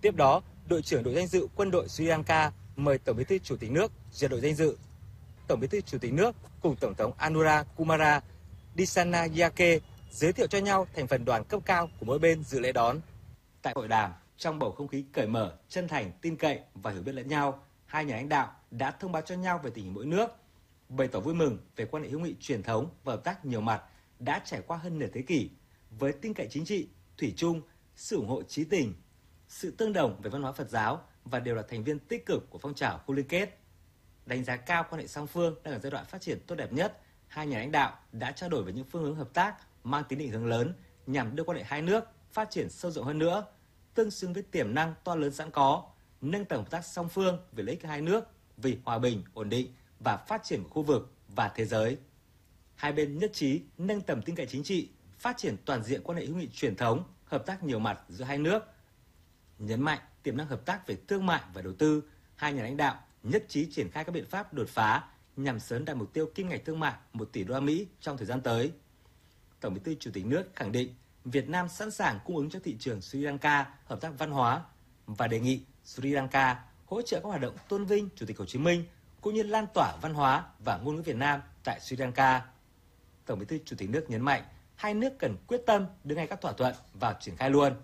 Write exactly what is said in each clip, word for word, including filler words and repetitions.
Tiếp đó, đội trưởng đội danh dự quân đội Sri Lanka mời Tổng Bí thư Chủ tịch nước duyệt đội danh dự. Tổng Bí thư Chủ tịch nước cùng Tổng thống Anura Kumara Dissanayake giới thiệu cho nhau thành phần đoàn cấp cao của mỗi bên dự lễ đón. Tại hội đàm, trong bầu không khí cởi mở, chân thành, tin cậy và hiểu biết lẫn nhau, hai nhà lãnh đạo đã thông báo cho nhau về tình hình mỗi nước, bày tỏ vui mừng về quan hệ hữu nghị truyền thống và hợp tác nhiều mặt đã trải qua hơn nửa thế kỷ, với tin cậy chính trị, thủy chung, sự ủng hộ chí tình, sự tương đồng về văn hóa Phật giáo và đều là thành viên tích cực của phong trào khu liên kết. Đánh giá cao quan hệ song phương đang ở giai đoạn phát triển tốt đẹp nhất, hai nhà lãnh đạo đã trao đổi về những phương hướng hợp tác mang tính định hướng lớn nhằm đưa quan hệ hai nước phát triển sâu rộng hơn nữa, tương xứng với tiềm năng to lớn sẵn có, nâng tầm hợp tác song phương vì lợi ích hai nước, vì hòa bình, ổn định và phát triển của khu vực và thế giới. Hai bên nhất trí nâng tầm tin cậy chính trị, phát triển toàn diện quan hệ hữu nghị truyền thống, hợp tác nhiều mặt giữa hai nước. Nhấn mạnh tiềm năng hợp tác về thương mại và đầu tư, hai nhà lãnh đạo nhất trí triển khai các biện pháp đột phá nhằm sớm đạt mục tiêu kim ngạch thương mại một tỷ đô la Mỹ trong thời gian tới. Tổng Bí thư Chủ tịch nước khẳng định Việt Nam sẵn sàng cung ứng cho thị trường Sri Lanka hợp tác văn hóa và đề nghị Sri Lanka hỗ trợ các hoạt động tôn vinh Chủ tịch Hồ Chí Minh cũng như lan tỏa văn hóa và ngôn ngữ Việt Nam tại Sri Lanka. Tổng Bí thư Chủ tịch nước nhấn mạnh hai nước cần quyết tâm đưa ngay các thỏa thuận vào triển khai luôn.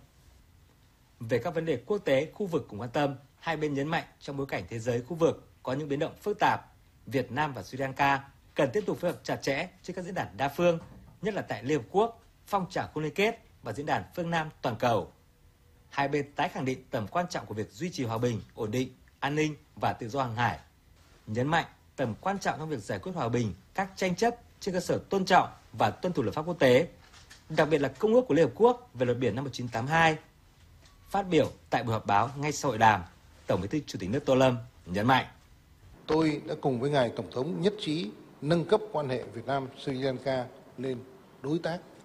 Về các vấn đề quốc tế, khu vực cùng quan tâm, hai bên nhấn mạnh trong bối cảnh thế giới khu vực có những biến động phức tạp, Việt Nam và Sri Lanka cần tiếp tục phối hợp chặt chẽ trên các diễn đàn đa phương, nhất là tại Liên Hợp Quốc, phong trào không liên kết và diễn đàn phương Nam toàn cầu. Hai bên tái khẳng định tầm quan trọng của việc duy trì hòa bình, ổn định, an ninh và tự do hàng hải, nhấn mạnh tầm quan trọng trong việc giải quyết hòa bình các tranh chấp trên cơ sở tôn trọng và tuân thủ luật pháp quốc tế, đặc biệt là Công ước của Liên Hợp Quốc về luật biển năm một nghìn chín trăm tám mươi hai. Phát biểu tại buổi họp báo ngay sau hội đàm, Tổng Bí thư Chủ tịch nước Tô Lâm nhấn mạnh: Tôi đã cùng với ngài Tổng thống nhất trí nâng cấp quan hệ Việt Nam Sri Lanka lên đối tác